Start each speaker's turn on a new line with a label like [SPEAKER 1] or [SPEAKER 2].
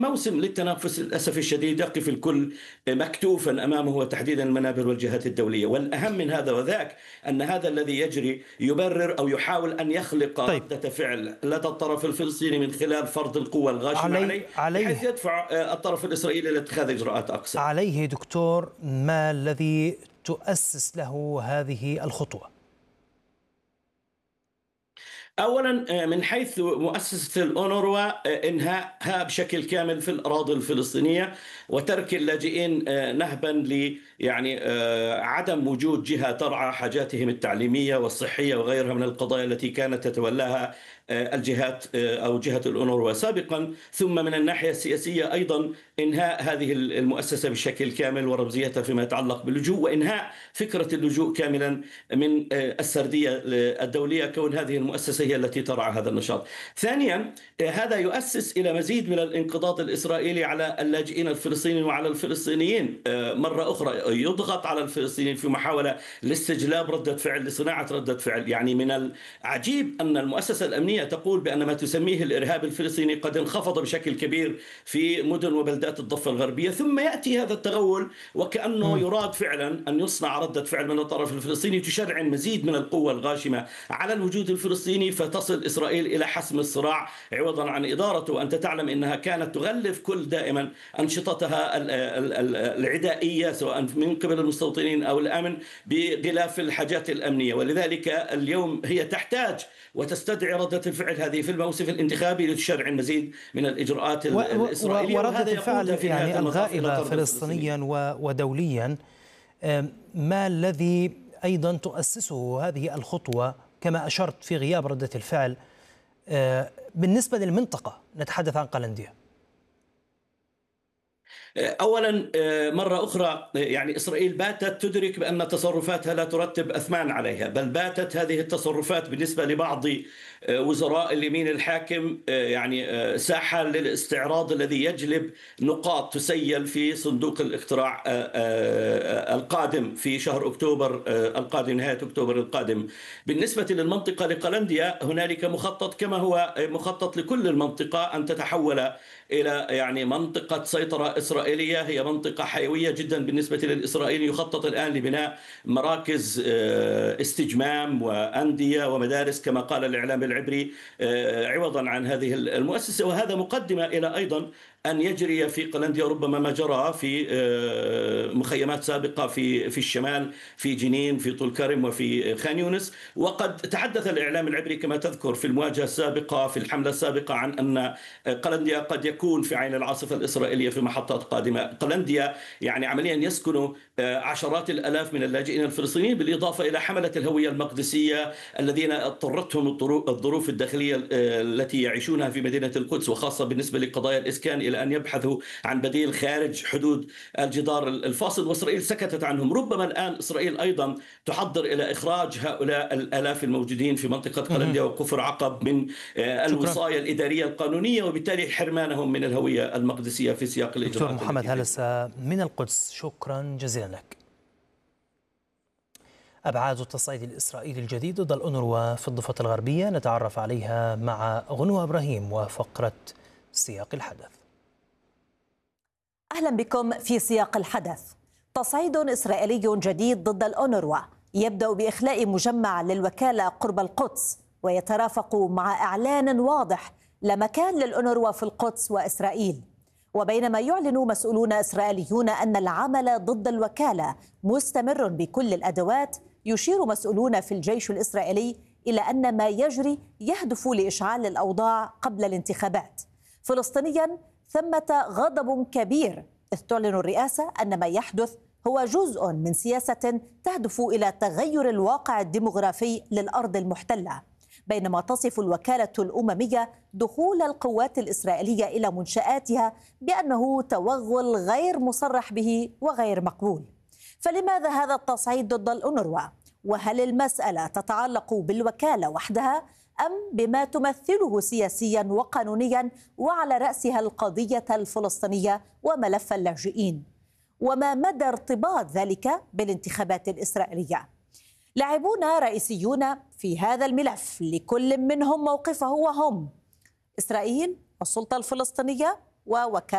[SPEAKER 1] موسم للتنافس للأسف الشديد يقف الكل مكتوفا أمامه، وتحديدا المنابر والجهات الدولية. والأهم من هذا وذاك أن هذا الذي يجري يبرر أو يحاول أن يخلق
[SPEAKER 2] طيب،
[SPEAKER 1] ردة فعل لدى الطرف الفلسطيني من خلال فرض القوة الغاشمة عليه، بحيث
[SPEAKER 2] عليه
[SPEAKER 1] يدفع الطرف الإسرائيلي لاتخاذ إجراءات أقصى.
[SPEAKER 2] عليه دكتور، ما الذي تؤسس له هذه الخطوة؟
[SPEAKER 1] اولا من حيث مؤسسه الاونروا، انهائها بشكل كامل في الاراضي الفلسطينيه، وترك اللاجئين نهبا ل يعني عدم وجود جهه ترعى حاجاتهم التعليميه والصحيه وغيرها من القضايا التي كانت تتولاها الجهات او جهه الاونروا سابقا. ثم من الناحيه السياسيه ايضا انهاء هذه المؤسسه بشكل كامل ورمزيتها فيما يتعلق باللجوء، وانهاء فكره اللجوء كاملا من السرديه الدوليه، كون هذه المؤسسه هي التي ترعى هذا النشاط. ثانيا، هذا يؤسس الى مزيد من الانقضاض الاسرائيلي على اللاجئين الفلسطينيين وعلى الفلسطينيين. مره اخرى يضغط على الفلسطينيين في محاوله لاستجلاب رده فعل، لصناعه رده فعل. يعني من العجيب ان المؤسسه الامنيه تقول بان ما تسميه الارهاب الفلسطيني قد انخفض بشكل كبير في مدن وبلدات الضفه الغربيه، ثم ياتي هذا التغول وكانه يراد فعلا ان يصنع رده فعل من الطرف الفلسطيني تشرعن مزيد من القوه الغاشمه على الوجود الفلسطيني، فتصل إسرائيل إلى حسم الصراع عوضا عن إدارته. وأنت تعلم أنها كانت تغلف كل دائما أنشطتها العدائية سواء من قبل المستوطنين أو الأمن بغلاف الحاجات الأمنية. ولذلك اليوم هي تحتاج وتستدعي ردة الفعل هذه في الموسم الانتخابي لتشرع المزيد من الإجراءات الإسرائيلية،
[SPEAKER 2] وردة الفعل
[SPEAKER 1] في
[SPEAKER 2] يعني
[SPEAKER 1] نهاية المطاف إلى
[SPEAKER 2] الغائبة
[SPEAKER 1] طرد
[SPEAKER 2] فلسطينيا ودوليا. ما الذي أيضا تؤسسه هذه الخطوة كما أشرت في غياب ردة الفعل بالنسبة للمنطقة؟ نتحدث عن قلنديا.
[SPEAKER 1] اولا مره اخرى يعني اسرائيل باتت تدرك بان تصرفاتها لا ترتب اثمان عليها، بل باتت هذه التصرفات بالنسبه لبعض وزراء اليمين الحاكم يعني ساحه للاستعراض الذي يجلب نقاط تسيل في صندوق الاقتراع القادم في شهر اكتوبر القادم، نهايه اكتوبر القادم. بالنسبه للمنطقه لقلنديا هنالك مخطط كما هو مخطط لكل المنطقه ان تتحول الى يعني منطقه سيطره اسرائيليه. هي منطقه حيويه جدا بالنسبه للاسرائيليين. يخطط الان لبناء مراكز استجمام وانديه ومدارس كما قال الاعلام العبري عوضا عن هذه المؤسسه. وهذا مقدمه الى ايضا أن يجري في قلنديا ربما ما جرى في مخيمات سابقة في الشمال، في جنين، في طول كرم، وفي خان يونس. وقد تحدث الإعلام العبري كما تذكر في المواجهة السابقة في الحملة السابقة عن أن قلنديا قد يكون في عين العاصفة الإسرائيلية في محطات قادمة. قلنديا يعني عمليا يسكن عشرات الآلاف من اللاجئين الفلسطينيين، بالإضافة إلى حملة الهوية المقدسية الذين اضطرتهم الظروف الداخلية التي يعيشونها في مدينة القدس، وخاصة بالنسبة لقضايا الإسكان، إلى أن يبحثوا عن بديل خارج حدود الجدار الفاصل. وإسرائيل سكتت عنهم. ربما الآن إسرائيل أيضا تحضر إلى إخراج هؤلاء الآلاف الموجودين في منطقة قلنديا وكفر عقب من
[SPEAKER 2] شكرا
[SPEAKER 1] الوصاية الإدارية القانونية، وبالتالي حرمانهم من الهوية المقدسية في سياق الإجراءات.
[SPEAKER 2] دكتور محمد هلسة من القدس، شكرا جزيلا لك. أبعاد التصعيد الإسرائيلي الجديد ضد الأونروا في الضفة الغربية نتعرف عليها مع غنوة إبراهيم وفقرة سياق الحدث.
[SPEAKER 3] أهلا بكم في سياق الحدث. تصعيد إسرائيلي جديد ضد الأونروا يبدأ بإخلاء مجمع للوكالة قرب القدس، ويترافق مع إعلان واضح لا مكان للأونروا في القدس وإسرائيل. وبينما يعلن مسؤولون إسرائيليون أن العمل ضد الوكالة مستمر بكل الأدوات، يشير مسؤولون في الجيش الإسرائيلي إلى أن ما يجري يهدف لإشعال الأوضاع قبل الانتخابات. فلسطينيا ثمة غضب كبير، إذ تعلن الرئاسة أن ما يحدث هو جزء من سياسة تهدف إلى تغير الواقع الديمغرافي للأرض المحتلة، بينما تصف الوكالة الأممية دخول القوات الإسرائيلية إلى منشآتها بأنه توغل غير مصرح به وغير مقبول. فلماذا هذا التصعيد ضد الأونروا؟ وهل المسألة تتعلق بالوكالة وحدها أم بما تمثله سياسيا وقانونيا، وعلى رأسها القضية الفلسطينية وملف اللاجئين؟ وما مدى ارتباط ذلك بالانتخابات الإسرائيلية؟ لاعبون رئيسيون في هذا الملف، لكل منهم موقفه وهم: إسرائيل والسلطة الفلسطينية ووكالة